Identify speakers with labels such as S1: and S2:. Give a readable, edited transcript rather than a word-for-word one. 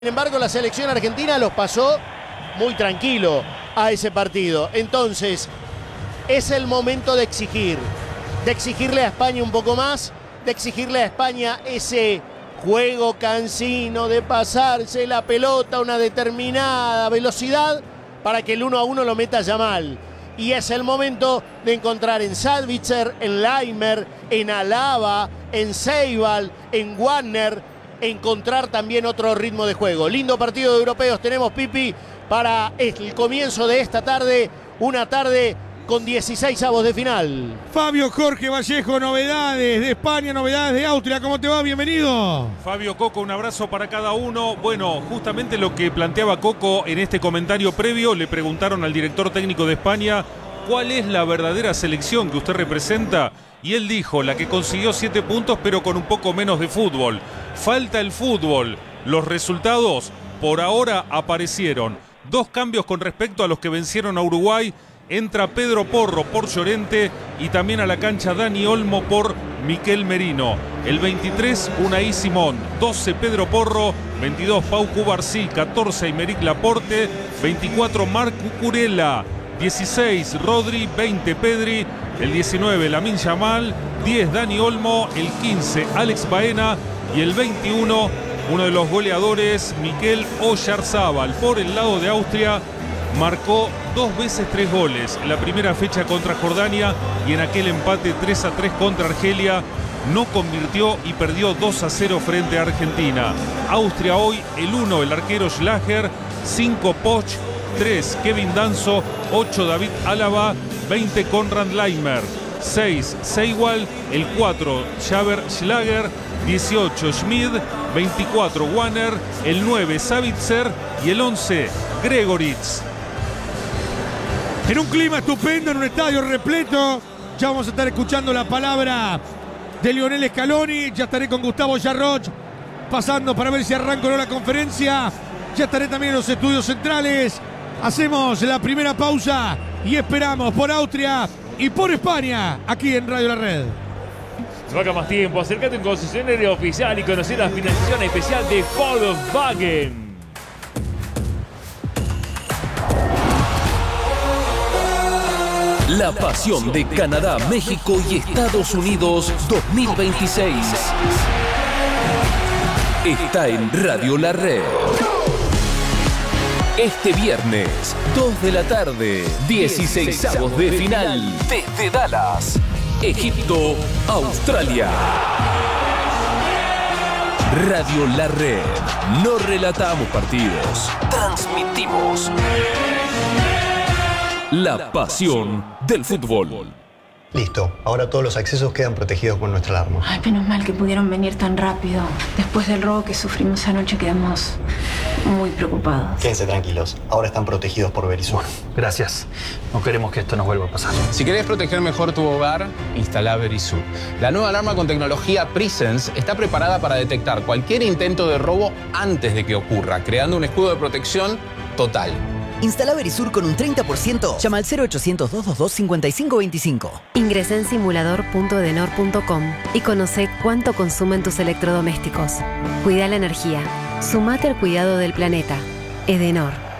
S1: Sin embargo, la selección argentina los pasó muy tranquilo a ese partido. Entonces, es el momento de exigirle a España un poco más, de exigirle a España ese juego cansino, de pasarse la pelota a una determinada velocidad para que el 1-1 lo meta Yamal. Y es el momento de encontrar en Sabitzer, en Laimer, en Alaba, en Ceibal, en Warner, encontrar también otro ritmo de juego. Lindo partido de europeos tenemos, Pipi, para el comienzo de esta tarde, una tarde con 16avos de final.
S2: Fabio Jorge Vallejo, novedades de España, novedades de Austria, ¿cómo te va? Bienvenido.
S3: Fabio, Coco, un abrazo para cada uno. Bueno, justamente lo que planteaba Coco en este comentario previo, le preguntaron al director técnico de España cuál es la verdadera selección que usted representa, y él dijo, la que consiguió 7 puntos pero con un poco menos de fútbol. Falta el fútbol. Los resultados por ahora aparecieron. 2 cambios con respecto a los que vencieron a Uruguay. Entra Pedro Porro por Llorente y también a la cancha Dani Olmo por Miquel Merino. El 23, Unai Simón. 12, Pedro Porro. 22, Pau Cubarsí. 14, Aymeric Laporte. 24, Marc Cucurella. 16, Rodri. 20, Pedri. El 19, Lamine Yamal. 10, Dani Olmo. El 15, Alex Baena. Y el 21, uno de los goleadores, Mikel Oyarzábal. Por el lado de Austria, marcó 2 veces 3 goles. En la primera fecha contra Jordania y en aquel empate 3-3 contra Argelia. No convirtió y perdió 2-0 frente a Argentina. Austria hoy, el 1, el arquero Schlager. 5, Poch. 3, Kevin Danso. 8, David Alaba. 20, Konrad Laimer. 6, Ceibal. El 4, Javier Schlager. 18, Schmid. 24, Warner. El 9, Sabitzer. Y el 11, Gregoritz.
S2: En un clima estupendo, en un estadio repleto, ya vamos a estar escuchando la palabra de Lionel Scaloni. Ya estaré con Gustavo Yarroch pasando para ver si arranca o no la conferencia. Ya estaré también en los estudios centrales. Hacemos la primera pausa y esperamos por Austria y por España aquí en Radio La Red.
S4: No haga más tiempo, acércate a un concesionario oficial y conocer la financiación especial de Volkswagen.
S5: La pasión de Canadá, México y Estados Unidos 2026 está en Radio La Red. Este viernes, 2 de la tarde, 16avos de final desde Dallas, Egipto, Australia. Radio La Red. No relatamos partidos, transmitimos la pasión del fútbol.
S6: Listo, ahora todos los accesos quedan protegidos por nuestra alarma.
S7: Ay, menos mal que pudieron venir tan rápido. Después del robo que sufrimos anoche quedamos muy preocupados.
S6: Quédense tranquilos, ahora están protegidos por Verisur.
S8: Gracias. No queremos que esto nos vuelva a pasar.
S9: Si querés proteger mejor tu hogar, instala Verisur. La nueva alarma con tecnología Presence está preparada para detectar cualquier intento de robo antes de que ocurra, creando un escudo de protección total.
S10: Instala Verisur con un 30%. Llama al 0800-222-5525.
S11: Ingresa en simulador.edenor.com y conoce cuánto consumen tus electrodomésticos. Cuida la energía. Sumate al cuidado del planeta. Edenor.